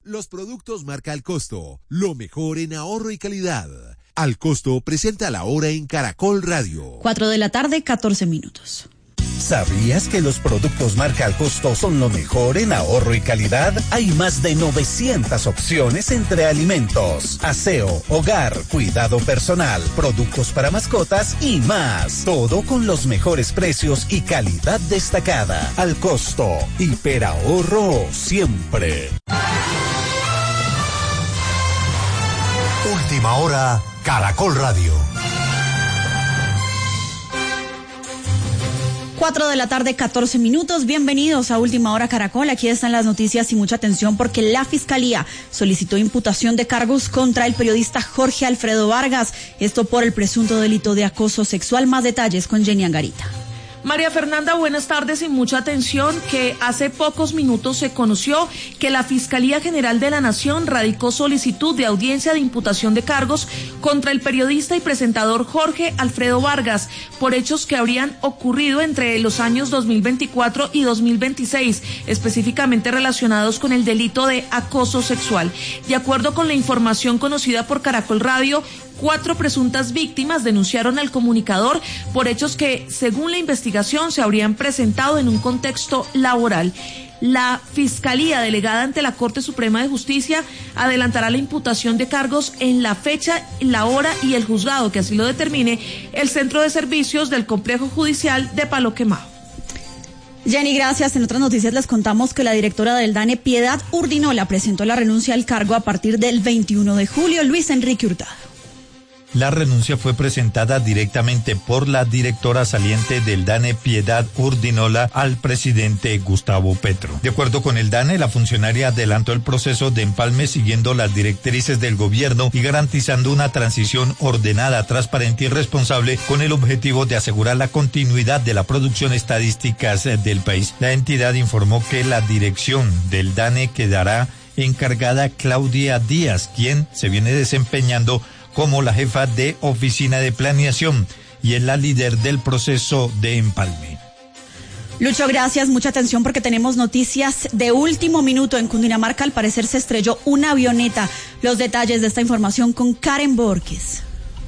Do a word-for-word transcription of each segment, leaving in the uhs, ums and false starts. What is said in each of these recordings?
Los productos marca Al Costo, lo mejor en ahorro y calidad. Al Costo presenta la hora en Caracol Radio. Cuatro de la tarde, catorce minutos. ¿Sabías que los productos marca Al Costo son lo mejor en ahorro y calidad? Hay más de novecientas opciones entre alimentos, aseo, hogar, cuidado personal, productos para mascotas y más. Todo con los mejores precios y calidad destacada. Al Costo, hiperahorro siempre. Última hora, Caracol Radio. Cuatro de la tarde, catorce minutos. Bienvenidos a Última Hora Caracol. Aquí están las noticias y mucha atención porque la Fiscalía solicitó imputación de cargos contra el periodista Jorge Alfredo Vargas. Esto por el presunto delito de acoso sexual. Más detalles con Jenny Angarita. María Fernanda, buenas tardes y mucha atención, que hace pocos minutos se conoció que la Fiscalía General de la Nación radicó solicitud de audiencia de imputación de cargos contra el periodista y presentador Jorge Alfredo Vargas por hechos que habrían ocurrido entre los años dos mil veinticuatro y dos mil veintiséis, específicamente relacionados con el delito de acoso sexual. De acuerdo con la información conocida por Caracol Radio, cuatro presuntas víctimas denunciaron al comunicador por hechos que, según la investigación, se habrían presentado en un contexto laboral. La Fiscalía, delegada ante la Corte Suprema de Justicia, adelantará la imputación de cargos en la fecha, la hora y el juzgado que así lo determine el Centro de Servicios del Complejo Judicial de Palo Quemado. Jenny, gracias. En otras noticias les contamos que la directora del DANE, Piedad Urdinola, presentó la renuncia al cargo a partir del veintiuno de julio. Luis Enrique Hurtado. La renuncia fue presentada directamente por la directora saliente del DANE, Piedad Urdinola, al presidente Gustavo Petro. De acuerdo con el DANE, la funcionaria adelantó el proceso de empalme siguiendo las directrices del gobierno y garantizando una transición ordenada, transparente y responsable con el objetivo de asegurar la continuidad de la producción estadísticas del país. La entidad informó que la dirección del DANE quedará encargada Claudia Díaz, quien se viene desempeñando como la jefa de oficina de planeación y es la líder del proceso de empalme. Lucho, gracias. Mucha atención porque tenemos noticias de último minuto. En Cundinamarca, al parecer, se estrelló una avioneta. Los detalles de esta información con Karen Borges.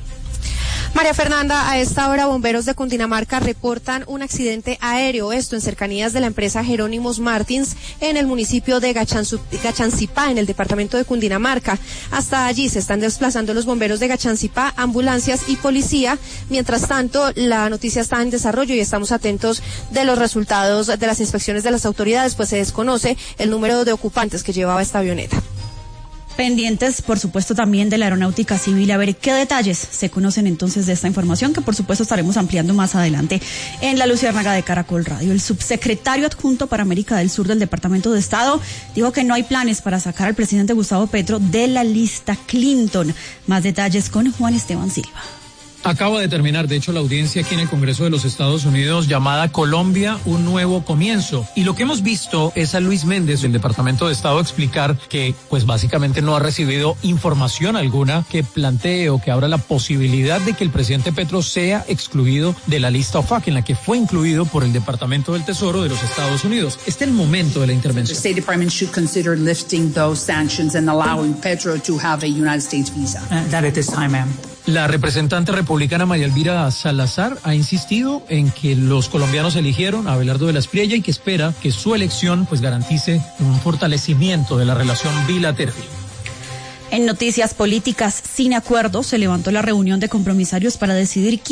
María Fernanda, a esta hora bomberos de Cundinamarca reportan un accidente aéreo, esto en cercanías de la empresa Jerónimos Martins en el municipio de Gachancipá, en el departamento de Cundinamarca. Hasta allí se están desplazando los bomberos de Gachancipá, ambulancias y policía. Mientras tanto, la noticia está en desarrollo y estamos atentos de los resultados de las inspecciones de las autoridades, pues se desconoce el número de ocupantes que llevaba esta avioneta. Pendientes, por supuesto, también de la Aeronáutica Civil, a ver qué detalles se conocen entonces de esta información, que por supuesto estaremos ampliando más adelante en la Luciérnaga de Caracol Radio. El subsecretario adjunto para América del Sur del Departamento de Estado dijo que no hay planes para sacar al presidente Gustavo Petro de la lista Clinton. Más detalles con Juan Esteban Silva. Acaba de terminar, de hecho, la audiencia aquí en el Congreso de los Estados Unidos llamada Colombia, un nuevo comienzo. Y lo que hemos visto es a Luis Méndez del Departamento de Estado explicar que, pues básicamente no ha recibido información alguna que plantee o que abra la posibilidad de que el presidente Petro sea excluido de la lista O F A C, en la que fue incluido por el Departamento del Tesoro de los Estados Unidos. Este es el momento de la intervención. The State Department should consider lifting those sanctions and allowing Petro to have a United States visa. Uh, that at this time, ma'am. La representante republicana María Elvira Salazar ha insistido en que los colombianos eligieron a Abelardo de la Espriella y que espera que su elección pues garantice un fortalecimiento de la relación bilateral. En noticias políticas, sin acuerdo, se levantó la reunión de compromisarios para decidir quién